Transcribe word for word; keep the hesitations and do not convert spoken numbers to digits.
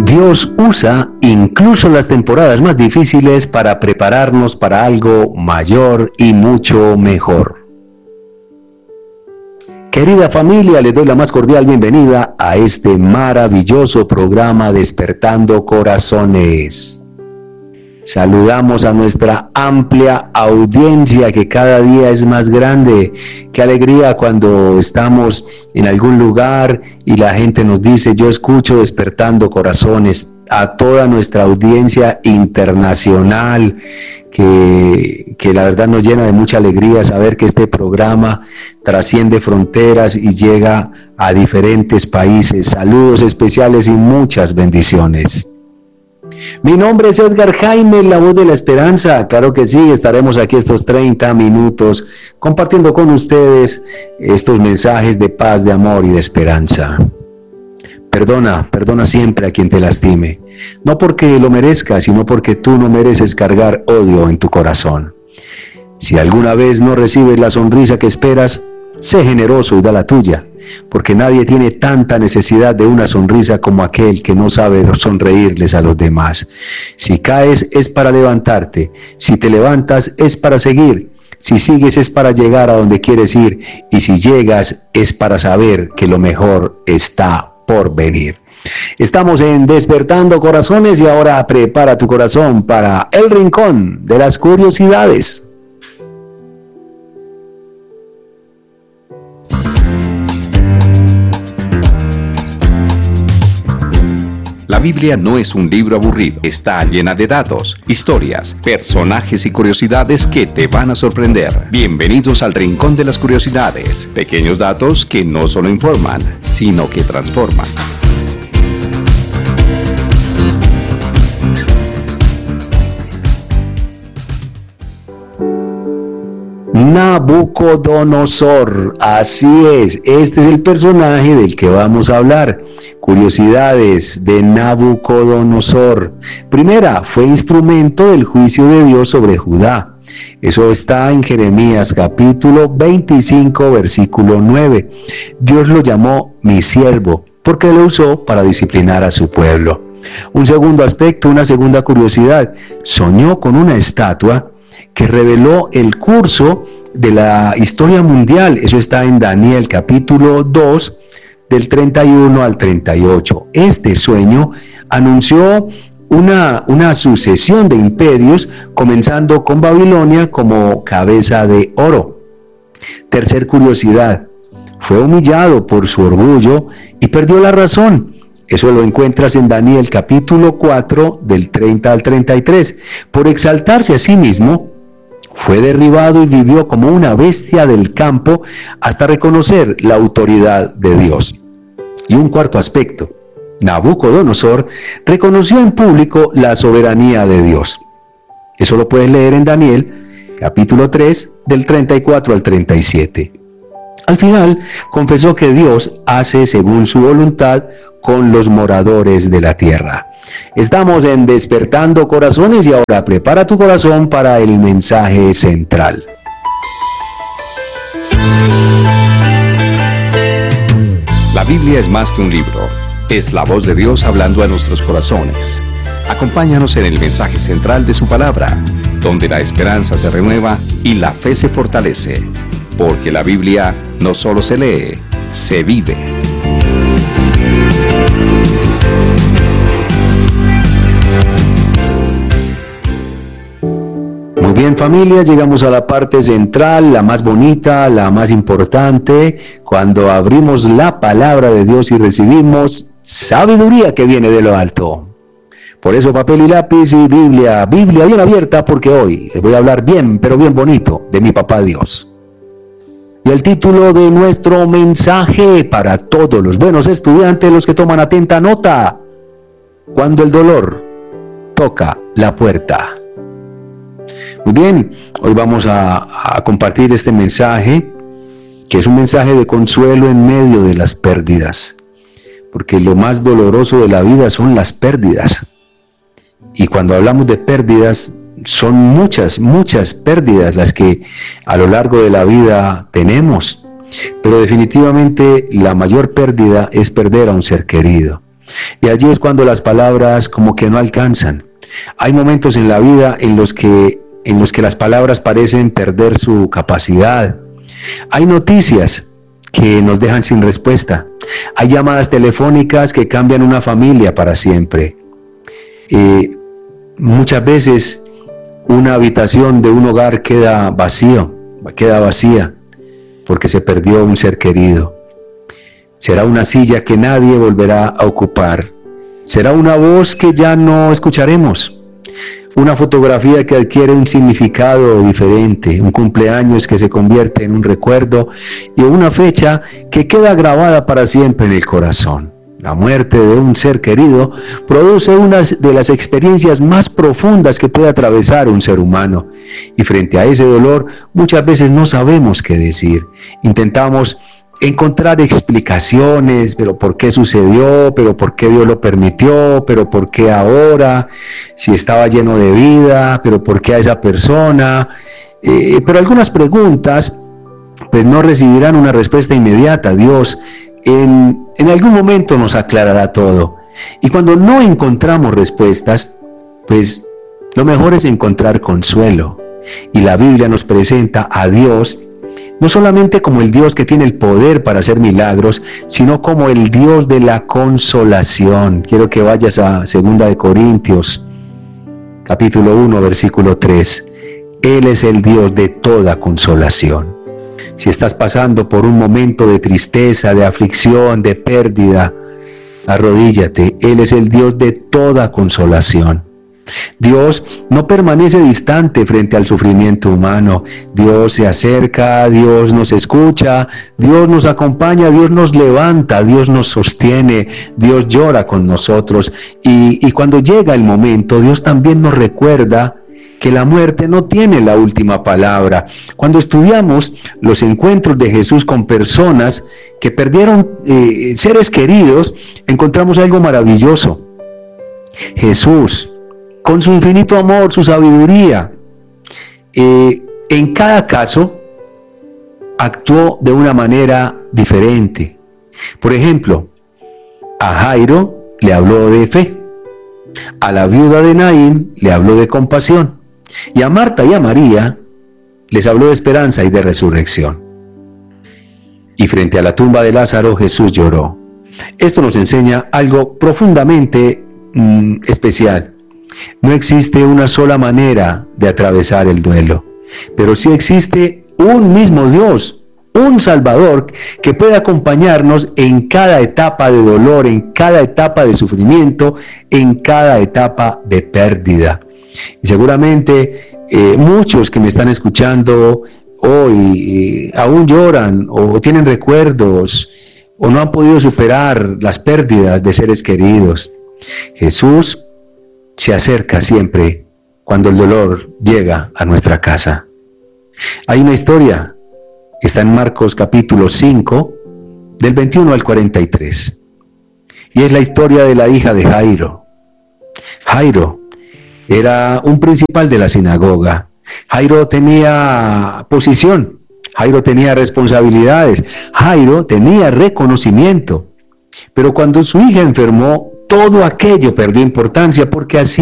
Dios usa incluso las temporadas más difíciles para prepararnos para algo mayor y mucho mejor. Querida familia, les doy la más cordial bienvenida a este maravilloso programa Despertando Corazones. Saludamos a nuestra amplia audiencia que cada día es más grande. Qué alegría cuando estamos en algún lugar y la gente nos dice: yo escucho Despertando Corazones. A toda nuestra audiencia internacional, que, que la verdad nos llena de mucha alegría saber que este programa trasciende fronteras y llega a diferentes países. Saludos especiales y muchas bendiciones. Mi nombre es Edgar Jaime, la voz de la esperanza. Claro que sí, estaremos aquí estos treinta minutos compartiendo con ustedes estos mensajes de paz, de amor y de esperanza. Perdona, perdona siempre a quien te lastime, no porque lo merezca, sino porque tú no mereces cargar odio en tu corazón. Si alguna vez no recibes la sonrisa que esperas, sé generoso y da la tuya, porque nadie tiene tanta necesidad de una sonrisa como aquel que no sabe sonreírles a los demás. Si caes es para levantarte, si te levantas es para seguir, si sigues es para llegar a donde quieres ir, y si llegas es para saber que lo mejor está por venir. Estamos en Despertando Corazones y ahora prepara tu corazón para el rincón de las curiosidades. La Biblia no es un libro aburrido, está llena de datos, historias, personajes y curiosidades que te van a sorprender. Bienvenidos al Rincón de las Curiosidades, pequeños datos que no solo informan, sino que transforman. Nabucodonosor, así es, este es el personaje del que vamos a hablar. Curiosidades de Nabucodonosor. Primera, fue instrumento del juicio de Dios sobre Judá. Eso está en Jeremías capítulo veinticinco, versículo nueve. Dios lo llamó mi siervo, porque lo usó para disciplinar a su pueblo. Un segundo aspecto, una segunda curiosidad, soñó con una estatua que reveló el curso de la historia mundial. Eso está en Daniel capítulo dos, del treinta y uno al treinta y ocho. Este sueño anunció una, una sucesión de imperios, comenzando con Babilonia como cabeza de oro. Tercer curiosidad, fue humillado por su orgullo y perdió la razón. Eso lo encuentras en Daniel capítulo cuatro, del treinta al treinta y tres. Por exaltarse a sí mismo, fue derribado y vivió como una bestia del campo hasta reconocer la autoridad de Dios. Y un cuarto aspecto, Nabucodonosor reconoció en público la soberanía de Dios. Eso lo puedes leer en Daniel, capítulo tres, del treinta y cuatro al treinta y siete. Al final, confesó que Dios hace según su voluntad con los moradores de la tierra. Estamos en Despertando Corazones y ahora prepara tu corazón para el mensaje central. La Biblia es más que un libro, es la voz de Dios hablando a nuestros corazones. Acompáñanos en el mensaje central de su palabra, donde la esperanza se renueva y la fe se fortalece, porque la Biblia no solo se lee, se vive. Muy bien, familia, llegamos a la parte central, la más bonita, la más importante, cuando abrimos la palabra de Dios y recibimos sabiduría que viene de lo alto. Por eso papel y lápiz y Biblia, Biblia bien abierta, porque hoy les voy a hablar bien, pero bien bonito, de mi papá Dios. Y el título de nuestro mensaje para todos los buenos estudiantes, los que toman atenta nota: cuando el dolor toca la puerta. Muy bien, hoy vamos a, a compartir este mensaje, que es un mensaje de consuelo en medio de las pérdidas, porque lo más doloroso de la vida son las pérdidas. Y cuando hablamos de pérdidas, son muchas, muchas pérdidas las que a lo largo de la vida tenemos, pero definitivamente la mayor pérdida es perder a un ser querido. Y allí es cuando las palabras como que no alcanzan. Hay momentos en la vida en los que, en los que las palabras parecen perder su capacidad. Hay noticias que nos dejan sin respuesta. Hay llamadas telefónicas que cambian una familia para siempre. Eh, muchas veces una habitación de un hogar queda vacío, queda vacía porque se perdió un ser querido. Será una silla que nadie volverá a ocupar. Será una voz que ya no escucharemos. Una fotografía que adquiere un significado diferente, un cumpleaños que se convierte en un recuerdo y una fecha que queda grabada para siempre en el corazón. La muerte de un ser querido produce una de las experiencias más profundas que puede atravesar un ser humano. Y frente a ese dolor, muchas veces no sabemos qué decir. Intentamos encontrar explicaciones, pero por qué sucedió, pero por qué Dios lo permitió, pero por qué ahora, si estaba lleno de vida, pero por qué a esa persona. Eh, pero algunas preguntas pues no recibirán una respuesta inmediata. Dios en, en algún momento nos aclarará todo. Y cuando no encontramos respuestas, pues lo mejor es encontrar consuelo. Y la Biblia nos presenta a Dios no solamente como el Dios que tiene el poder para hacer milagros, sino como el Dios de la consolación. Quiero que vayas a segunda de Corintios, capítulo uno, versículo tres. Él es el Dios de toda consolación. Si estás pasando por un momento de tristeza, de aflicción, de pérdida, arrodíllate. Él es el Dios de toda consolación. Dios no permanece distante frente al sufrimiento humano. Dios se acerca, Dios nos escucha, Dios nos acompaña, Dios nos levanta, Dios nos sostiene, Dios llora con nosotros. Y, y cuando llega el momento, Dios también nos recuerda que la muerte no tiene la última palabra. Cuando estudiamos los encuentros de Jesús con personas que perdieron eh, seres queridos, encontramos algo maravilloso. Jesús, con su infinito amor, su sabiduría, eh, en cada caso actuó de una manera diferente. Por ejemplo, a Jairo le habló de fe, a la viuda de Naín le habló de compasión, y a Marta y a María les habló de esperanza y de resurrección. Y frente a la tumba de Lázaro, Jesús lloró. Esto nos enseña algo profundamente mm, especial. No existe una sola manera de atravesar el duelo, pero sí existe un mismo Dios, un Salvador que puede acompañarnos en cada etapa de dolor, en cada etapa de sufrimiento, en cada etapa de pérdida. Y seguramente eh, muchos que me están escuchando hoy eh, aún lloran o tienen recuerdos o no han podido superar las pérdidas de seres queridos. Jesús se acerca siempre cuando el dolor llega a nuestra casa. Hay una historia que está en Marcos capítulo cinco, del veintiuno al cuarenta y tres. Y es la historia de la hija de Jairo. Jairo era un principal de la sinagoga. Jairo tenía posición. Jairo tenía responsabilidades. Jairo tenía reconocimiento. Pero cuando su hija enfermó, todo aquello perdió importancia porque así